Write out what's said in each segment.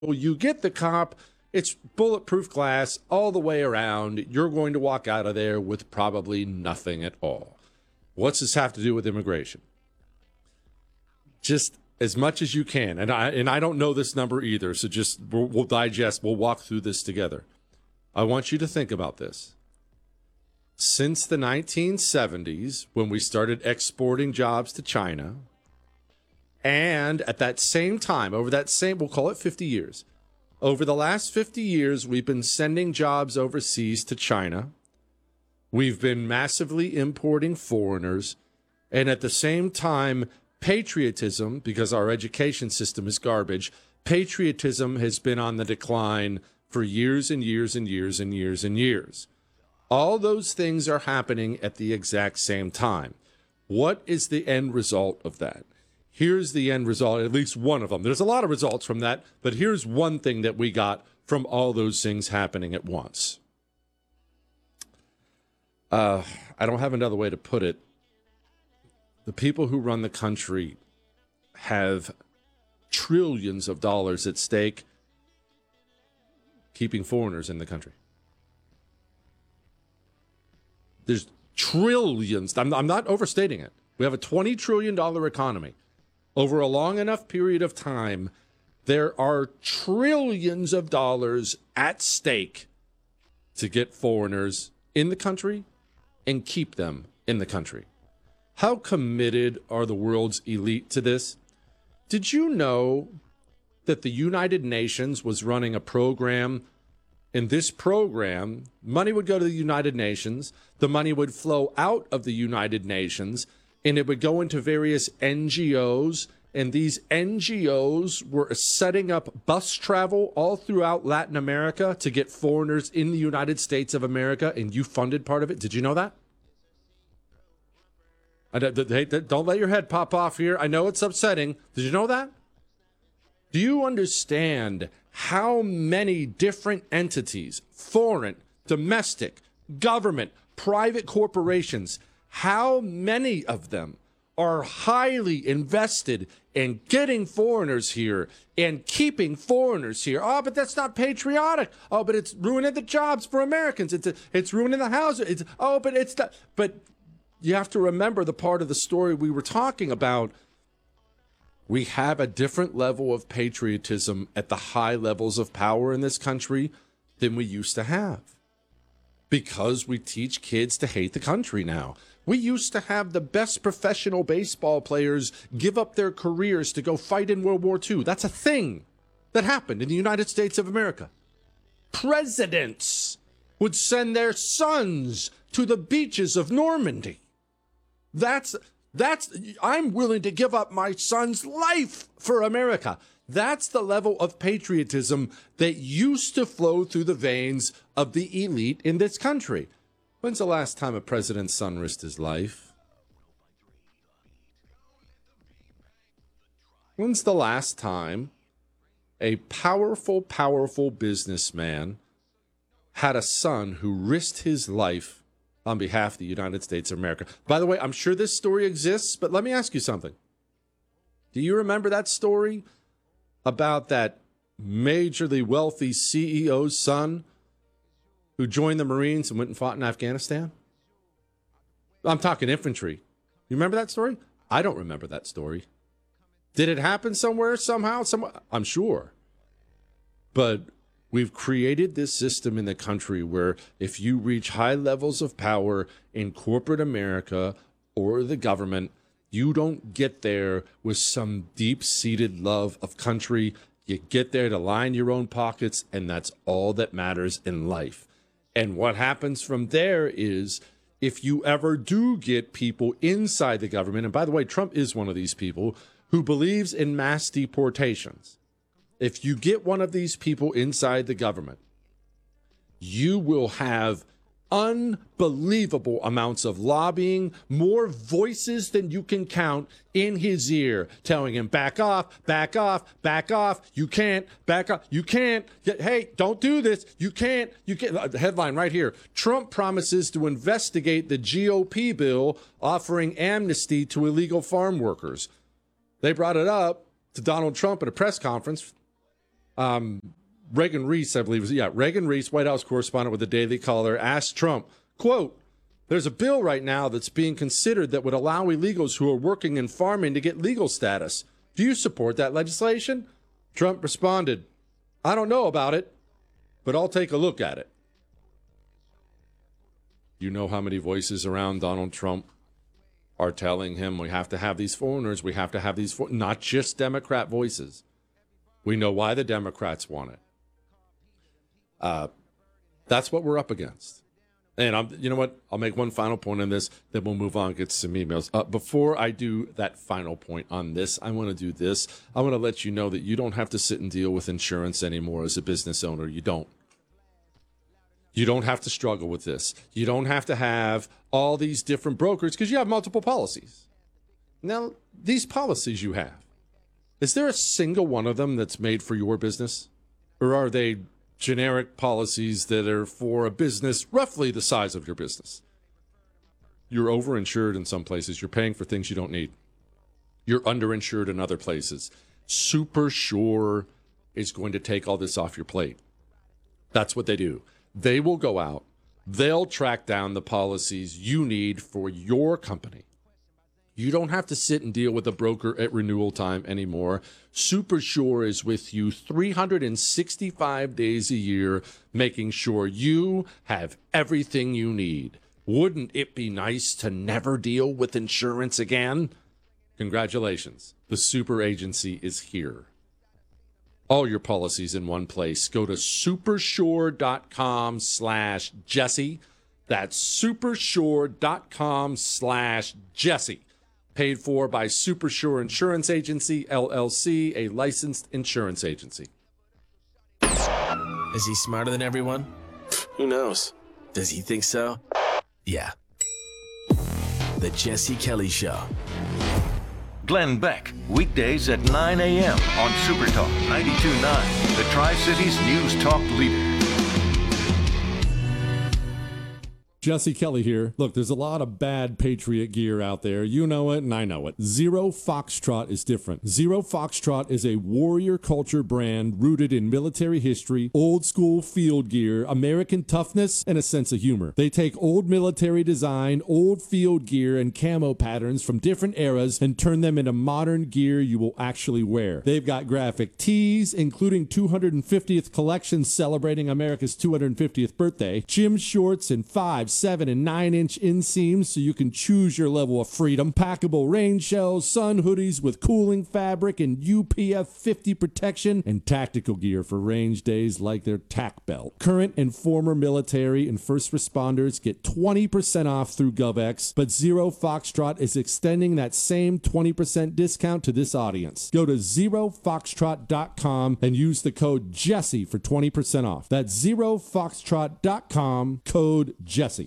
You get the cop, it's bulletproof glass all the way around. You're going to walk out of there with probably nothing at all. What's this have to do with immigration? Just as much as you can. And I don't know this number either, so just we'll digest, we'll walk through this together. I want you to think about this. Since the 1970s, when we started exporting jobs to China, and at that same time, over that same, we'll call it 50 years, over the last 50 years, we've been sending jobs overseas to China. We've been massively importing foreigners. And at the same time, patriotism, because our education system is garbage, patriotism has been on the decline for years and years and years and years and years. All those things are happening at the exact same time. What is the end result of that? Here's the end result, at least one of them. There's a lot of results from that, but here's one thing that we got from all those things happening at once. I don't have another way to put it. The people who run the country have trillions of dollars at stake keeping foreigners in the country. There's trillions. I'm not overstating it. We have a $20 trillion economy. Over a long enough period of time, there are trillions of dollars at stake to get foreigners in the country and keep them in the country. How committed are the world's elite to this? Did you know that the United Nations was running a program? In this program, money would go to the United Nations, the money would flow out of the United Nations, and it would go into various NGOs, and these NGOs were setting up bus travel all throughout Latin America to get foreigners in the United States of America, and you funded part of it. Did you know that? Don't let your head pop off here. I know it's upsetting. Did you know that? Do you understand how many different entities, foreign, domestic, government, private corporations, how many of them are highly invested in getting foreigners here and keeping foreigners here? Oh, but that's not patriotic. Oh, but it's ruining the jobs for Americans. It's ruining the housing. But it's not. But you have to remember the part of the story we were talking about. We have a different level of patriotism at the high levels of power in this country than we used to have, because we teach kids to hate the country now. We used to have the best professional baseball players give up their careers to go fight in World War II. That's a thing that happened in the United States of America. Presidents would send their sons to the beaches of Normandy. I'm willing to give up my son's life for America. That's the level of patriotism that used to flow through the veins of the elite in this country. When's the last time a president's son risked his life? When's the last time a powerful, powerful businessman had a son who risked his life on behalf of the United States of America? By the way, I'm sure this story exists, but let me ask you something. Do you remember that story about that majorly wealthy CEO's son who joined the Marines and went and fought in Afghanistan? I'm talking infantry. You remember that story? I don't remember that story. Did it happen somewhere, somehow, somewhere? I'm sure. But we've created this system in the country where if you reach high levels of power in corporate America or the government, you don't get there with some deep-seated love of country. You get there to line your own pockets, and that's all that matters in life. And what happens from there is, if you ever do get people inside the government, and by the way, Trump is one of these people who believes in mass deportations. If you get one of these people inside the government, you will have unbelievable amounts of lobbying, more voices than you can count in his ear, telling him, back off, back off, back off. You can't, back off. You can't. Hey, don't do this. You can't. You can't. The headline right here. Trump promises to investigate the GOP bill offering amnesty to illegal farm workers. They brought it up to Donald Trump at a press conference. Reagan Reese, I believe, Reagan Reese, White House correspondent with the Daily Caller, asked Trump, quote, "There's a bill right now that's being considered that would allow illegals who are working in farming to get legal status. Do you support that legislation?" Trump responded, "I don't know about it, but I'll take a look at it." You know how many voices around Donald Trump are telling him we have to have these foreigners, we have to have these, not just Democrat voices. We know why the Democrats want it. That's what we're up against. And you know what? I'll make one final point on this, then we'll move on, get some emails. Before I do that final point on this, I want to do this. I want to let you know that you don't have to sit and deal with insurance anymore as a business owner. You don't. You don't have to struggle with this. You don't have to have all these different brokers because you have multiple policies. Now, these policies you have, is there a single one of them that's made for your business? Or are they generic policies that are for a business roughly the size of your business? You're overinsured in some places. You're paying for things you don't need. You're underinsured in other places. Super Sure is going to take all this off your plate. That's what they do. They will go out. They'll track down the policies you need for your company. You don't have to sit and deal with a broker at renewal time anymore. Super Sure is with you 365 days a year, making sure you have everything you need. Wouldn't it be nice to never deal with insurance again? Congratulations. The Super Agency is here. All your policies in one place. Go to supersure.com/Jesse. That's supersure.com/Jesse. Paid for by Super Sure Insurance Agency, LLC, a licensed insurance agency. Is he smarter than everyone? Who knows? Does he think so? Yeah. The Jesse Kelly Show. Glenn Beck, weekdays at 9 a.m. on Super Talk 92.9, the Tri-Cities News Talk leader. Jesse Kelly here. Look, there's a lot of bad Patriot gear out there. You know it, and I know it. Zero Foxtrot is different. Zero Foxtrot is a warrior culture brand rooted in military history, old school field gear, American toughness, and a sense of humor. They take old military design, old field gear, and camo patterns from different eras and turn them into modern gear you will actually wear. They've got graphic tees, including 250th collections celebrating America's 250th birthday, gym shorts, and 5, 7, and 9-inch inseams so you can choose your level of freedom, packable rain shells, sun hoodies with cooling fabric and UPF 50 protection, and tactical gear for range days like their TAC belt. Current and former military and first responders get 20% off through GovX, but Zero Foxtrot is extending that same 20% discount to this audience. Go to zerofoxtrot.com and use the code Jesse for 20% off. That's zerofoxtrot.com, code Jesse.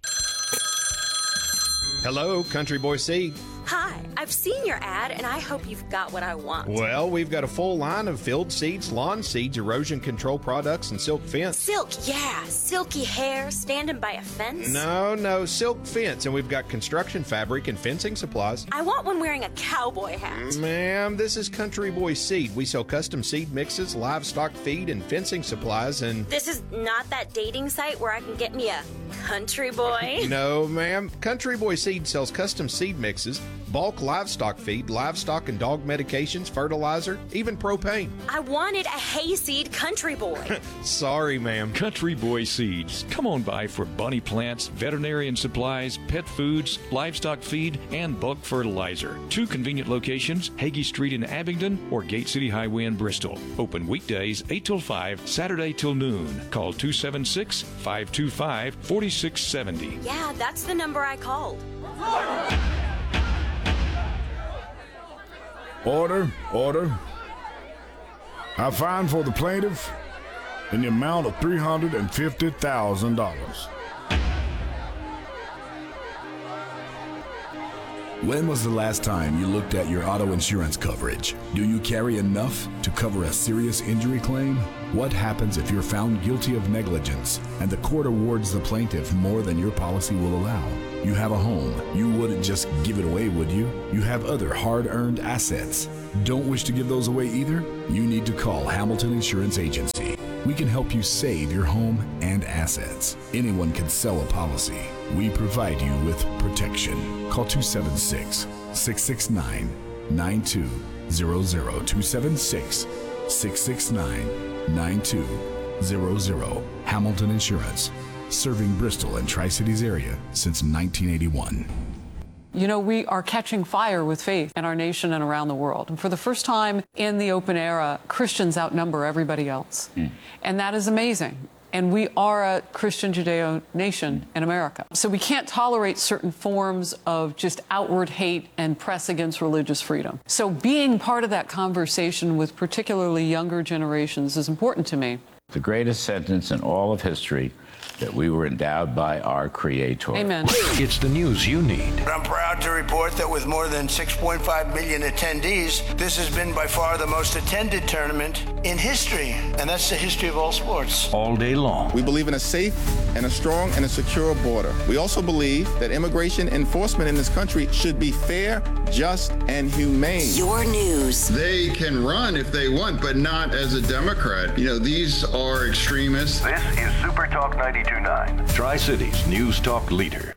Hello, Country Boy Seed. Hi, I've seen your ad, and I hope you've got what I want. Well, we've got a full line of field seeds, lawn seeds, erosion control products, and silk fence. Silk, yeah. Silky hair standing by a fence. No, silk fence. And we've got construction fabric and fencing supplies. I want one wearing a cowboy hat. Ma'am, this is Country Boy Seed. We sell custom seed mixes, livestock feed, and fencing supplies, and... This is not that dating site where I can get me a country boy? No, ma'am. Country Boy Seed sells custom seed mixes, bulk livestock feed, livestock and dog medications, fertilizer, even propane. I wanted a hayseed country boy. Sorry, ma'am. Country Boy Seeds. Come on by for bunny plants, veterinarian supplies, pet foods, livestock feed, and bulk fertilizer. 2 convenient locations, Hagee Street in Abingdon or Gate City Highway in Bristol. Open weekdays 8 till 5, Saturday till noon. Call 276-525-4670. Yeah, that's the number I called. Order. I find for the plaintiff in the amount of $350,000. When was the last time you looked at your auto insurance coverage? Do you carry enough to cover a serious injury claim? What happens if you're found guilty of negligence and the court awards the plaintiff more than your policy will allow? You have a home. You wouldn't just give it away, would you? You have other hard-earned assets. Don't wish to give those away either? You need to call Hamilton Insurance Agency. We can help you save your home and assets. Anyone can sell a policy. We provide you with protection. Call 276-669-9200. 276-669-9200. Hamilton Insurance. Serving Bristol and Tri-Cities area since 1981. You know, we are catching fire with faith in our nation and around the world. And for the first time in the open era, Christians outnumber everybody else. And that is amazing. And we are a Christian Judeo nation in America. So we can't tolerate certain forms of just outward hate and press against religious freedom. So being part of that conversation with particularly younger generations is important to me. The greatest sentence in all of history, that we were endowed by our Creator. Amen. It's the news you need. I'm proud to report that with more than 6.5 million attendees, this has been by far the most attended tournament in history, and that's the history of all sports. All day long. We believe in a safe and a strong and a secure border. We also believe that immigration enforcement in this country should be fair, just, and humane. Your news. They can run if they want, but not as a Democrat. You know, these are extremists. This is Super Talk 92.9, Tri-Cities News Talk leader.